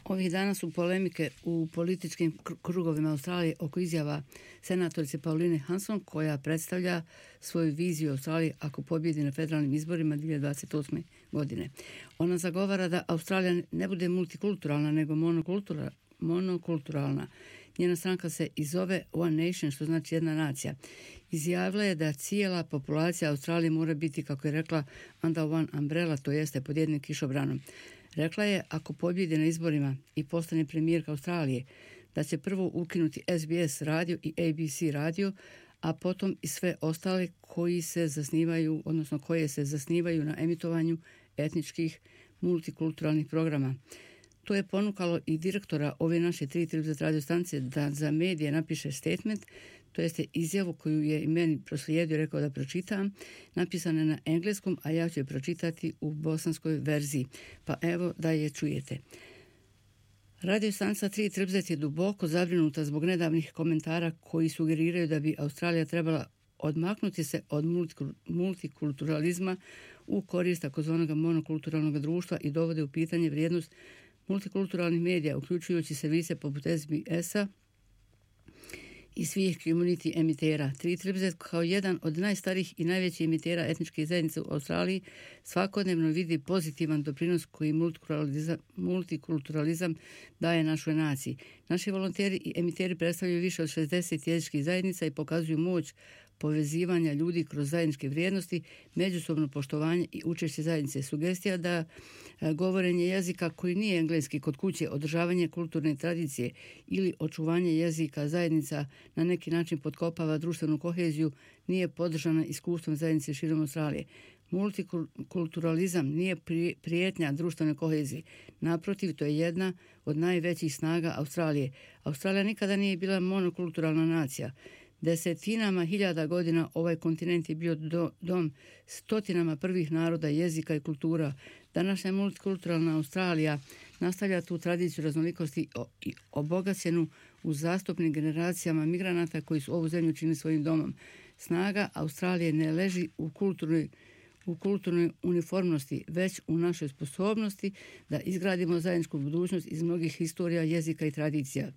Ovih dana su polemike u političkim krugovima Australije oko izjava senatorice Pauline Hanson, koja predstavlja svoju viziju Australije ako pobjedi na federalnim izborima 2028. godine. Ona zagovara da Australija ne bude multikulturalna, nego monokulturalna. Njena stranka se i zove One Nation, što znači jedna nacija. Izjavila je da cijela populacija Australije mora biti, kako je rekla, under one umbrella, to jeste pod jednim kišobranom. Rekla je, ako pobjedi na izborima i postane premijerka Australije, da će prvo ukinuti SBS radio i ABC radio, a potom i sve ostale koje se zasnivaju na emitovanju etničkih multikulturalnih programa. To je ponukalo i direktora ove naše 3 televizijske radio stanice da za medije napiše statement, to jeste izjavu koju je i meni proslijedio, rekao da pročitam, napisana je na engleskom, a ja ću je pročitati u bosanskoj verziji. Pa evo da je čujete. Radio stanica 3 Tribzet je duboko zabrinuta zbog nedavnih komentara koji sugeriraju da bi Australija trebala odmaknuti se od multikulturalizma u korist takozvanog monokulturalnog društva i dovode u pitanje vrijednost multikulturalnih medija, uključujući servise poput SBS-a i svih community emitera. 3 Tribzet kao jedan od najstarijih i najvećih emitera etničke zajednice u Australiji svakodnevno vidi pozitivan doprinos koji multikulturalizam daje našoj naciji. Naši volonteri i emiteri predstavljaju više od 60 jezičkih zajednica i pokazuju moć povezivanja ljudi kroz zajedničke vrijednosti, međusobno poštovanje i učešće zajednice. Sugestija da govorenje jezika koji nije engleski kod kuće, održavanje kulturne tradicije ili očuvanje jezika zajednica na neki način potkopava društvenu koheziju nije podržana iskustvom zajednice širom Australije. Multikulturalizam nije prijetnja društvenoj koheziji. Naprotiv, to je jedna od najvećih snaga Australije. Australija nikada nije bila monokulturalna nacija. Desetinama hiljada godina ovaj kontinent je bio dom stotinama prvih naroda, jezika i kultura. Današnja multikulturalna Australija nastavlja tu tradiciju raznolikosti i obogaćenu uz zastupnim generacijama migranata koji su ovu zemlju činili svojim domom. Snaga Australije ne leži u kulturnoj uniformnosti, već u našoj sposobnosti da izgradimo zajedničku budućnost iz mnogih historija, jezika i tradicija.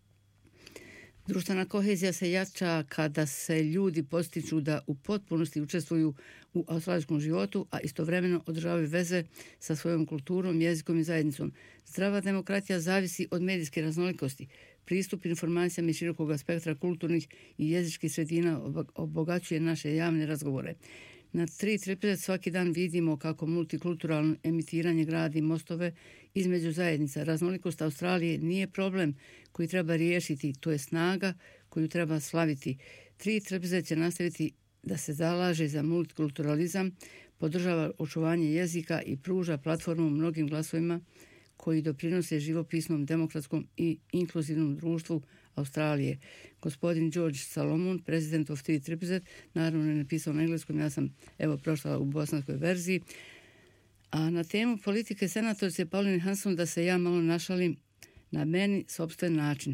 Društvena kohezija se jača kada se ljudi postiču da u potpunosti učestvuju u australijskom životu, a istovremeno održavaju veze sa svojom kulturom, jezikom i zajednicom. Zdrava demokratija zavisi od medijske raznolikosti. Pristup informacijama i širokog spektra kulturnih i jezičkih sredina obogaćuje naše javne razgovore. Na 3 Tribzet svaki dan vidimo kako multikulturalno emitiranje gradi mostove između zajednica. Raznolikost Australije nije problem koji treba riješiti, to je snaga koju treba slaviti. 3 Tribzet će nastaviti da se zalaže za multikulturalizam, podržava očuvanje jezika i pruža platformu mnogim glasovima koji doprinose živopisnom, demokratskom i inkluzivnom društvu Australije. Gospodin George Salomon, president of 3 Tribzet, naravno je napisao na engleskom, ja sam prošla u bosanskoj verziji. A na temu politike senatorice Pauline Hanson da se ja malo našalim na meni sopstven način.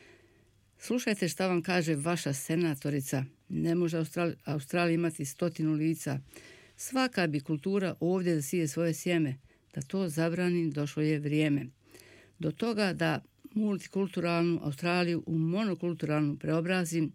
Slušajte šta vam kaže vaša senatorica. Ne može Australija imati 100 lica. Svaka bi kultura ovdje da sije svoje sjeme. Da to zabranim, došlo je vrijeme. Do toga da multikulturalnu Australiju u monokulturalnu preobrazim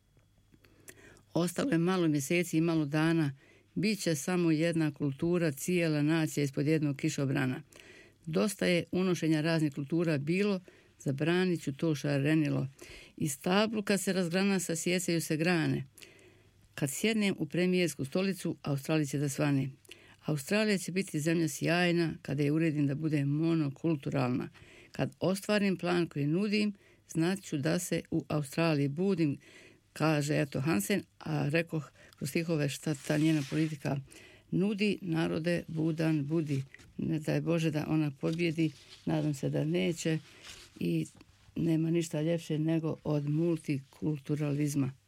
ostalo je malo mjeseci i malo dana. Biće samo jedna kultura, cijela nacija ispod jednog kišobrana. Dosta je unošenja raznih kultura bilo, zabranit ću to šarenilo. Iz stablu kad se razgrana sasjecaju se grane. Kad sjednem u premijersku stolicu, Australija će da svane. Australija će biti zemlja sjajna kada je uredim da bude monokulturalna. Kad ostvarim plan koji nudim, znat ću da se u Australiji budim, kaže Hansen, a rekoh kroz stihove šta ta njena politika nudi. Narode, budan budi. Ne daj Bože da ona pobjedi, nadam se da neće i nema ništa ljepše nego od multikulturalizma.